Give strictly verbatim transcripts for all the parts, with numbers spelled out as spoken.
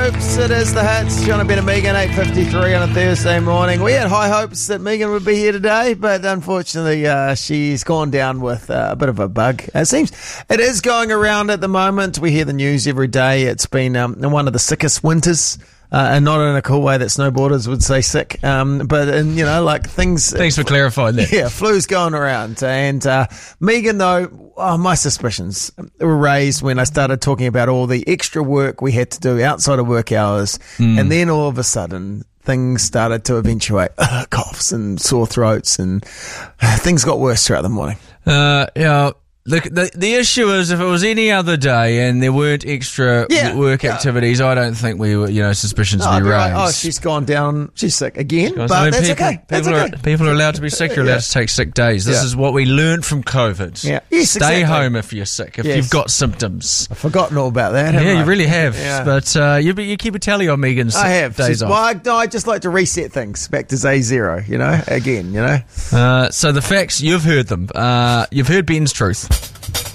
hopes. It is the hits. John and Ben and Megan, eight fifty-three on a Thursday morning. We had high hopes that Megan would be here today, but unfortunately uh, she's gone down with uh, a bit of a bug. It seems it is going around at the moment. We hear the news every day. It's been um, one of the sickest winters. Uh, and not in a cool way that snowboarders would say sick, um, but in, you know, like things. Thanks for clarifying that. Yeah, flu's going around. And uh, Megan, though, oh, my suspicions were raised when I started talking about all the extra work we had to do outside of work hours. Mm. And then all of a sudden, things started to eventuate. Uh, coughs and sore throats, and uh, things got worse throughout the morning. Uh, yeah. The, the the issue is, if it was any other day and there weren't extra yeah, work yeah. activities, I don't think we were, you know, suspicions no, would be raised. Like, oh, she's gone down, she's sick again, gone, but I mean, that's people, okay. That's people, okay. Are, people are allowed to be sick. You're allowed yeah. to take sick days. This yeah. is what we learned from COVID. Yeah. Yes, Stay exactly. home if you're sick, if yes. you've got symptoms. I've forgotten all about that. Yeah, I? you really have. Yeah. But uh, you, you keep a tally on Megan's I have. days She's, off. Well, I, no, I just like to reset things back to day zero, you know, again, you know. Uh, so the facts, you've heard them. Uh, you've heard Ben's truth.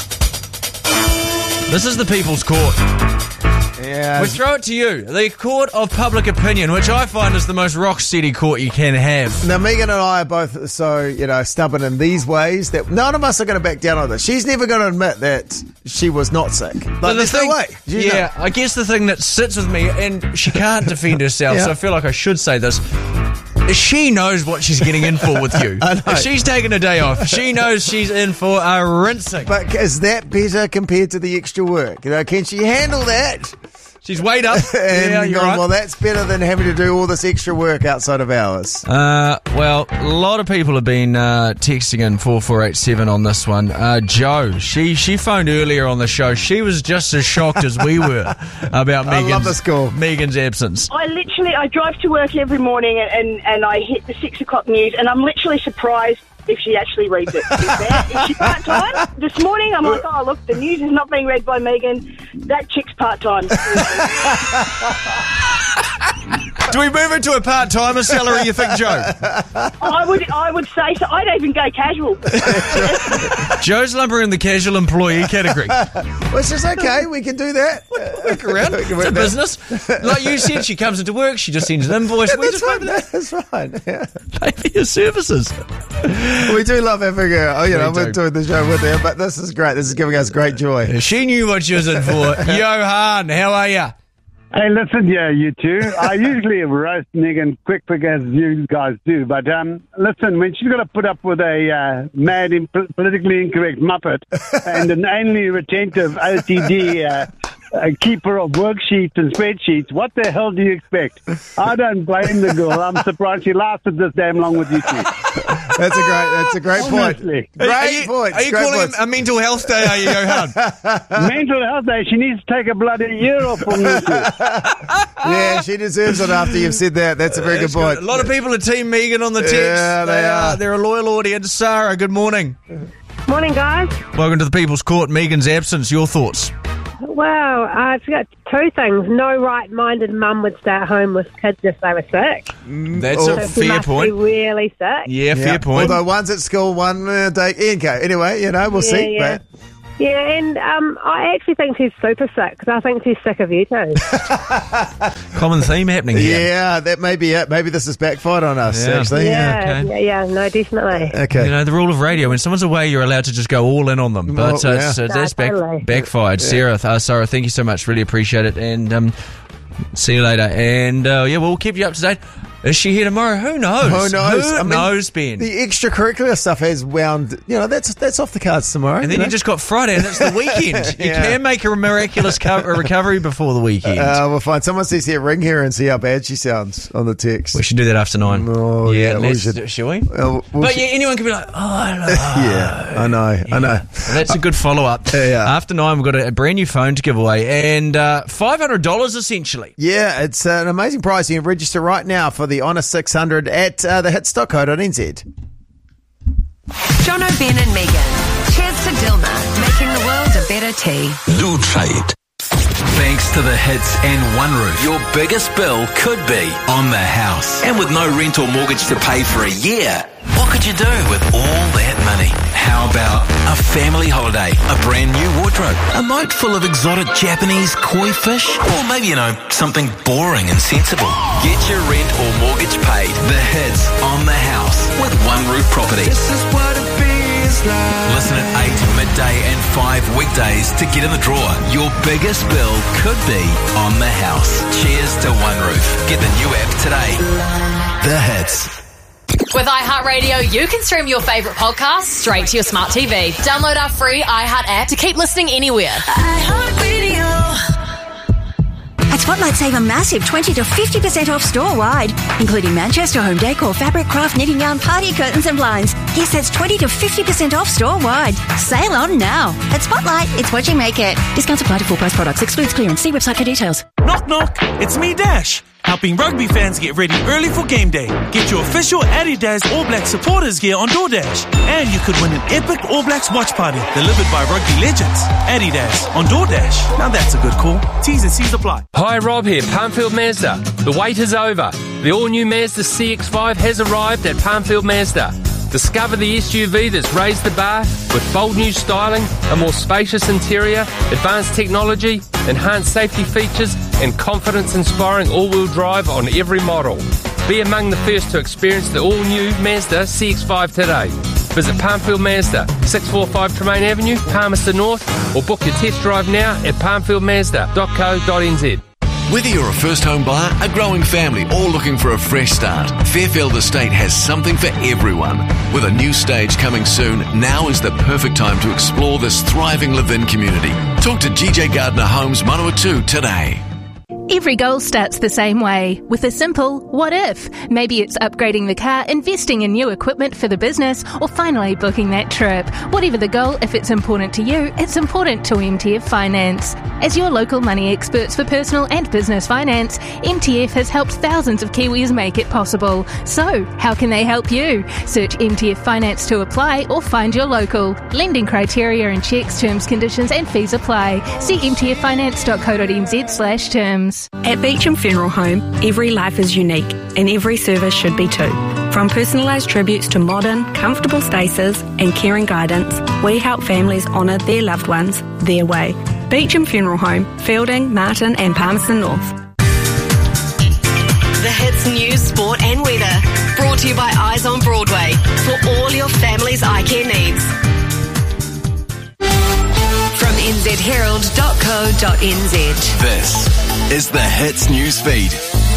This is the People's Court. Yeah. We throw it to you. The court of public opinion, which I find is the most rock-steady court you can have. Now, Megan and I are both so, you know, stubborn in these ways that none of us are going to back down on this. She's never going to admit that she was not sick. Like, But the there's thing, no way. You yeah, know. I guess the thing that sits with me, and she can't defend herself, Yeah. so I feel like I should say this. She knows what she's getting in for with you. I know. If she's taking a day off, she knows she's in for a rinsing. But is that better compared to the extra work? You know, can she handle that? She's weighed up. and yeah, you're gone, right. well, that's better than having to do all this extra work outside of hours. Uh, well, a lot of people have been uh, texting in four four eight seven on this one. Uh, Jo, she she phoned earlier on the show. She was just as shocked as we were about I Megan's, love this call. Megan's absence. I literally, I drive to work every morning and, and, and I hit the six o'clock news and I'm literally surprised if she actually reads it. Is, that, is she part-time? This morning I'm like, oh, look, the news is not being read by Megan. That chick's part-time. Do we move into a part-timer salary, you think, Jo? I would I would say so. I don't even go casual. Jo's lumber in the casual employee category. Which is okay, we can do that. Work around. We can It's a work that. business. Like you said, she comes into work, she just sends an invoice. We That's just fine, that's fine. Yeah. pay for your services. We do love having her. Oh, you know, We we're do. doing the show with her, but this is great. This is giving us great joy. She knew what she was in for. Johan, how are you? Hey, listen, yeah, you two. I usually roast Megan quick, quick as you guys do, but um, listen, when she's got to put up with a uh, mad, in- politically incorrect muppet and an only retentive O C D uh, a keeper of worksheets and spreadsheets, what the hell do you expect? I don't blame the girl. I'm surprised she lasted this damn long with you two. That's a great. That's a great point. Honestly. Great Are you, point. Are you Great calling points. it a mental health day, are you, Johan? Mental health day. She needs to take a bloody year off from you two. Yeah, she deserves it after you've said that. That's a very That's good point. A lot of people are Team Megan on the text. Yeah, they are. They're a loyal audience. Sarah, good morning. Morning, guys. Welcome to the People's Court. Megan's absence. Your thoughts? Well, I've got two things. No right-minded mum would stay at home with kids if they were sick. That's Oh. a She fair must point. be really sick. Yeah, Yeah. fair point. Although one's at school, one uh, day. Okay, anyway, you know, we'll Yeah, see. yeah. But Yeah, and um, I actually think she's super sick because I think she's sick of you two. Common theme happening here. yeah, that may be it. Maybe this has backfired on us, Yeah. actually. yeah, okay. yeah, yeah, no, definitely. Okay. You know, the rule of radio, when someone's away, you're allowed to just go all in on them. But Well, uh, yeah. so No, that's back, totally. backfired. Sarah, uh, Sarah, thank you so much. Really appreciate it. And um, see you later. And uh, yeah, we'll keep you up to date. Is she here tomorrow? Who knows? Who knows? Who I mean, knows, Ben? The extracurricular stuff has wound. You know, that's that's off the cards tomorrow. And then you you know? just got Friday, and it's the weekend. You Yeah. can make a miraculous co- a recovery before the weekend. Uh, we'll find someone says here, ring her and see how bad she sounds on the text. we should do that after nine. Oh, yeah, we let's, should. shall we? Well, we'll But sh- yeah, anyone can be like, oh, hello. yeah, I know, I know. Well, that's a good follow-up. Yeah. After nine, we've got a, a brand new phone to give away, and uh, five hundred dollars essentially. Yeah, it's uh, an amazing price. You can register right now for the Honour six hundred at uh, the hits dot co dot n z. John O'Ben and Megan. Cheers to Dilma, making the world a better tea. Lube-Trade. Thanks to the hits and One Roof, your biggest bill could be on the house. And with no rent or mortgage to pay for a year, what could would you do with all that money? How about a family holiday, a brand new wardrobe, a moat full of exotic Japanese koi fish, or maybe, you know, something boring and sensible? Get your rent or mortgage paid. The hits on the house with One Roof Property. This is what it feels like. Listen at eight midday and five weekdays to get in the draw. Your biggest bill could be on the house. Cheers to One Roof. Get the new app today. The hits. With iHeartRadio, you can stream your favourite podcasts straight to your smart T V. Download our free iHeart app to keep listening anywhere. iHeartRadio. At Spotlight, save a massive twenty to fifty percent off store-wide, including Manchester home decor, fabric, craft, knitting yarn, party curtains and blinds. Yes, that's twenty to fifty percent off store-wide. Sale on now. At Spotlight, it's what you make it. Discounts apply to full-price products. Excludes clearance. See website for details. Knock, knock. It's me, Dash, helping rugby fans get ready early for game day. Get your official Adidas All Black supporters gear on DoorDash. And you could win an epic All Blacks watch party delivered by rugby legends. Adidas on DoorDash. Now that's a good call. T's and C's apply. Hi, Rob here, Palmfield Mazda. The wait is over. The all-new Mazda C X five has arrived at Palmfield Mazda. Discover the S U V that's raised the bar with bold new styling, a more spacious interior, advanced technology, enhanced safety features, and confidence-inspiring all-wheel drive on every model. Be among the first to experience the all-new Mazda C X five today. Visit Palmfield Mazda, six forty-five Tremaine Avenue, Palmerston North, or book your test drive now at palmfield mazda dot co dot n z. Whether you're a first home buyer, a growing family, or looking for a fresh start, Fairfield Estate has something for everyone. With a new stage coming soon, now is the perfect time to explore this thriving live-in community. Talk to G J Gardner Homes Manawatu today. Every goal starts the same way, with a simple what if. Maybe it's upgrading the car, investing in new equipment for the business, or finally booking that trip. Whatever the goal, if it's important to you, it's important to M T F Finance. As your local money experts for personal and business finance, M T F has helped thousands of Kiwis make it possible. So, how can they help you? Search M T F Finance to apply or find your local. Lending criteria and checks, terms, conditions and fees apply. See m t f finance dot co dot n z slash terms. At Beecham Funeral Home, every life is unique and every service should be too. From personalised tributes to modern, comfortable spaces and caring guidance, we help families honour their loved ones their way. Beecham Funeral Home, Fielding, Martin and Palmerston North. The hits, news, sport and weather. Brought to you by Eyes on Broadway. For all your family's eye care needs. From n z herald dot co dot n z. This is the Hits News Feed.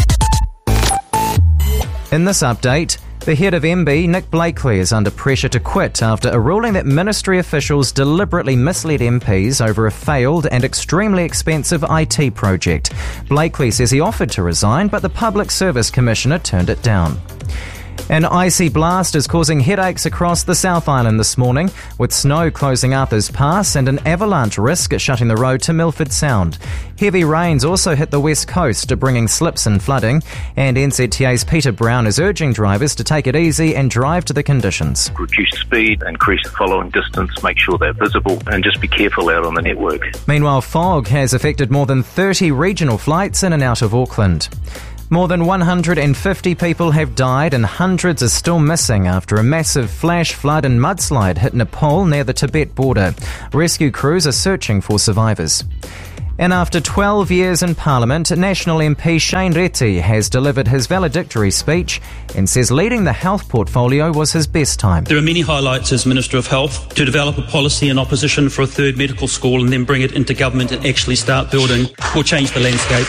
In this update, the head of M B, Nick Blakely, is under pressure to quit after a ruling that ministry officials deliberately misled M Ps over a failed and extremely expensive I T project. Blakely says he offered to resign, but the Public Service Commissioner turned it down. An icy blast is causing headaches across the South Island this morning, with snow closing Arthur's Pass and an avalanche risk shutting the road to Milford Sound. Heavy rains also hit the west coast, bringing slips and flooding, and N Z T A's Peter Brown is urging drivers to take it easy and drive to the conditions. Reduce speed, increase the following distance, make sure they're visible, and just be careful out on the network. Meanwhile, fog has affected more than thirty regional flights in and out of Auckland. More than one hundred fifty people have died and hundreds are still missing after a massive flash flood and mudslide hit Nepal near the Tibet border. Rescue crews are searching for survivors. And after twelve years in Parliament, National M P Shane Reti has delivered his valedictory speech and says leading the health portfolio was his best time. There are many highlights as Minister of Health. To develop a policy in opposition for a third medical school and then bring it into government and actually start building will change the landscape.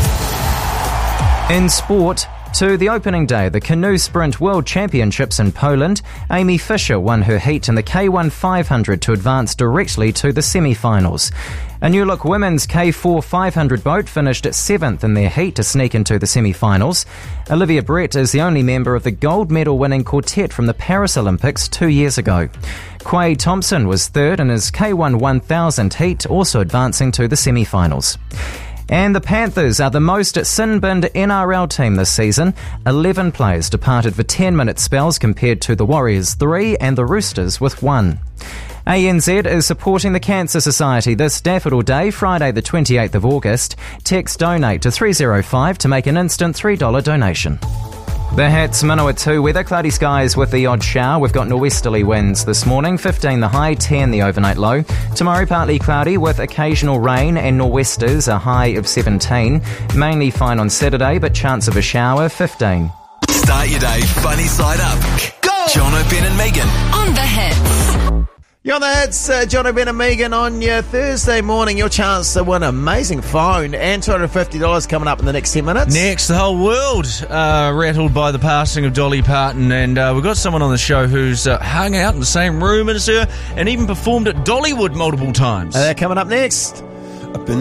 In sport, to the opening day of the Canoe Sprint World Championships in Poland, Amy Fisher won her heat in the K one five hundred to advance directly to the semi-finals. A New Look women's K four five hundred boat finished at seventh in their heat to sneak into the semi-finals. Olivia Brett is the only member of the gold medal-winning quartet from the Paris Olympics two years ago. Quaid Thompson was third in his K one one thousand heat, also advancing to the semi-finals. And the Panthers are the most sin-binned N R L team this season. eleven players departed for ten-minute spells compared to the Warriors three and the Roosters with one. A N Z is supporting the Cancer Society this Daffodil Day, Friday the twenty-eighth of August. Text donate to three oh five to make an instant three dollars donation. The Hats Manawatu weather, cloudy skies with the odd shower. We've got norwesterly winds this morning, fifteen the high, ten the overnight low. Tomorrow partly cloudy with occasional rain and nor'westers, a high of seventeen. Mainly fine on Saturday, but chance of a shower, fifteen. Start your day funny side up. Go! Jono, Ben and Megan On the Hits. You're on the Hits, uh, John O'Ben and Megan on your Thursday morning. Your chance to win an amazing phone and two hundred fifty dollars coming up in the next ten minutes. Next, the whole world uh, rattled by the passing of Dolly Parton, and uh, we've got someone on the show who's uh, hung out in the same room as her and even performed at Dollywood multiple times. Uh, they're coming up next. I've been